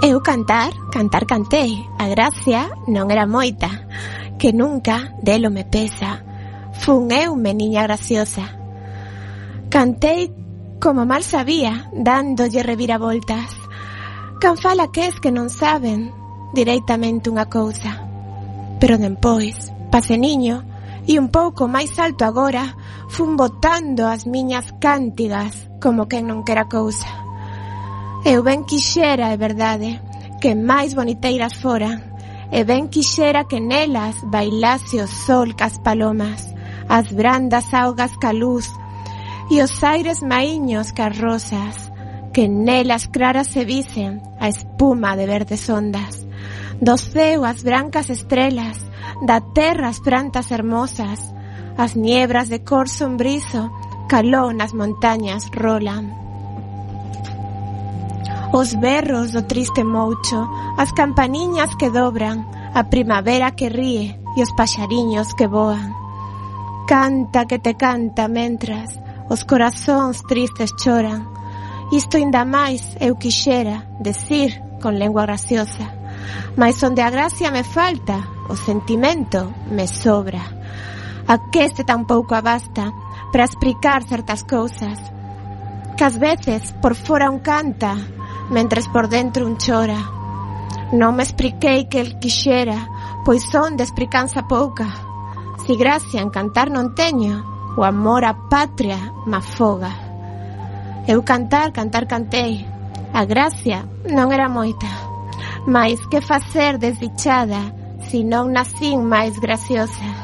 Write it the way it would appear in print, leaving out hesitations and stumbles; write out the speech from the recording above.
Eu cantei, a gracia non era moita, que nunca delo me pesa, fun eu meniña graciosa. Cantei como mal sabía, dándolle reviravoltas. Can fala que es que non saben directamente unha cousa. Pero dempois, pase niño, e un pouco máis alto agora, fun botando as miñas cántigas como quen non quera cousa. Eu ben quixera, é verdade, que máis boniteiras foran, e ben quixera que nelas bailase o sol cas palomas, as brandas augas ca luz, e os aires maíños cas rosas, que nelas claras se visen a espuma de verdes ondas, do ceo as brancas estrelas, da terra as plantas hermosas, as niebras de cor sombrizo, caló nas montañas rolan. Os berros do triste moucho, as campaniñas que dobran, a primavera que ríe e os paxariños que voan. Canta que te canta mentras os corazóns tristes choran. Isto ainda máis eu quixera decir con lengua graciosa, mas onde a gracia me falta, o sentimento me sobra. Aqueste tan pouco abasta para explicar certas cousas, que ás veces por fora un canta, mentres por dentro un chora. Non me expliquei que el quixera, pois son de explicanza pouca. Si gracia en cantar non teño, o amor á patria me afoga. Eu cantei, a gracia non era moita, mais que facer desdichada, si non nacín máis graciosa.